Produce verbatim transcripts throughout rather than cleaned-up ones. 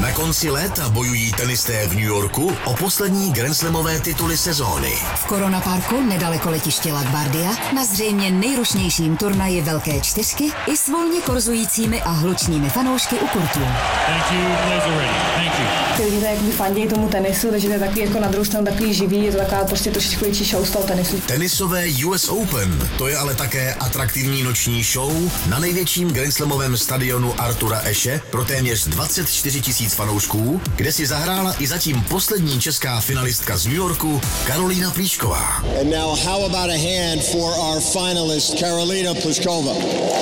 Na konci léta bojují tenisté v New Yorku o poslední grandslamové tituly sezóny. V Corona Parku nedaleko letiště LaGuardia na zřejmě nejrušnějším turnaji Velké čtyřky i s volně korzujícími a hlučnými fanoušky u kurtů. Ty lidi tak jakby fandějí tomu tenisu, takže to je takový jako na druhou stranu takový živý, je to taková prostě trošičku větší show z toho tenisu. Tenisové U S Open, to je ale také atraktivní noční show na největším grandslamovém stadionu Artura Ashe pro téměř dvacet čtyři tisíc fanoušků, kde si zahrála i zatím poslední česká finalistka z New Yorku Karolína Plíšková. And now how about a hand for our finalist Karolína Plíšková?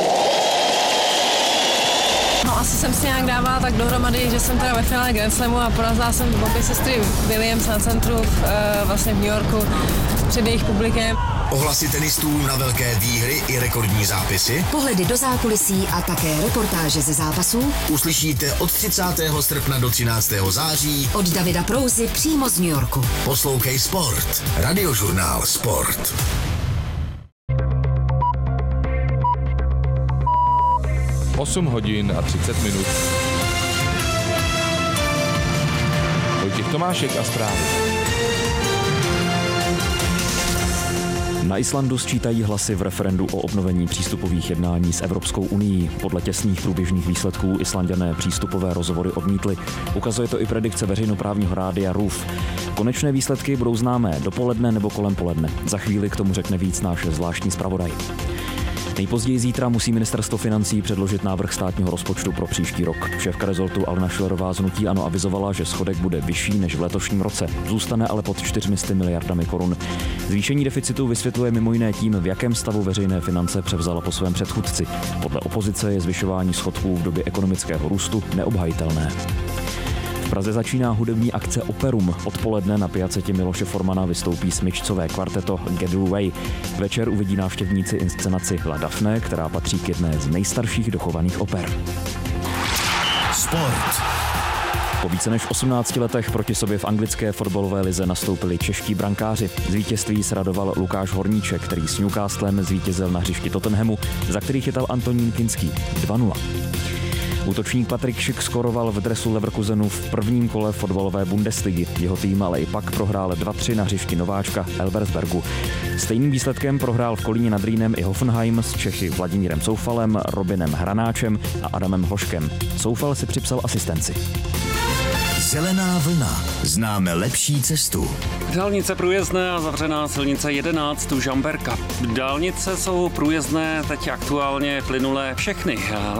No asi jsem si nějak dávala tak dohromady, že jsem teda ve finále Grand Slamu a porazila jsem obě sestry Williams na centru v, vlastně v New Yorku před jejich publikem. Ohlasy tenistů na velké výhry i rekordní zápisy, Pohledy do zákulisí a také reportáže ze zápasů uslyšíte od třicátého srpna do třináctého září od Davida Prouzy přímo z New Yorku. Poslouchej Sport, radiožurnál Sport. osm hodin a třicet minut. Vojtěch Tomášek a zprávy. Na Islandu sčítají hlasy v referendu o obnovení přístupových jednání s Evropskou unií. Podle těsných průběžných výsledků Islanďané přístupové rozhovory odmítli. Ukazuje to i predikce veřejnoprávního rádia R U F. Konečné výsledky budou známé dopoledne nebo kolem poledne. Za chvíli k tomu řekne víc náš zvláštní zpravodaj. Nejpozději zítra musí ministerstvo financí předložit návrh státního rozpočtu pro příští rok. Šéfka rezortu Alena Schillerová z hnutí ANO avizovala, že schodek bude vyšší než v letošním roce. Zůstane ale pod čtyřmi sty miliardami korun. Zvýšení deficitu vysvětluje mimo jiné tím, v jakém stavu veřejné finance převzala po svém předchůdci. Podle opozice je zvyšování schodků v době ekonomického růstu neobhajitelné. V Praze začíná hudební akce Operum. Odpoledne na piacetě Miloše Formana vystoupí smyčcové kvarteto Get Away. Večer uvidí návštěvníci inscenaci La Daphne, která patří k jedné z nejstarších dochovaných oper. Sport. Po více než osmnácti letech proti sobě v anglické fotbalové lize nastoupili čeští brankáři. Z vítězství se radoval Lukáš Horníček, který s Newcastlem zvítězil na hřišti Tottenhamu, za který chytal Antonín Kinský dva nula. Útočník Patrik Schick skoroval v dresu Leverkusenu v prvním kole fotbalové Bundesligy. Jeho tým ale i pak prohrál dva tři na hřišti nováčka Elversbergu. Stejným výsledkem prohrál v Kolíně nad Rýnem i Hoffenheim s Čechy Vladimírem Soufalem, Robinem Hranáčem a Adamem Hoškem. Soufal si připsal asistenci. Zelená vlna. Známe lepší cestu. Dálnice průjezdné a zavřená silnice jedenáct u Žamberka. Dálnice jsou průjezdné teď aktuálně plynulé všechny.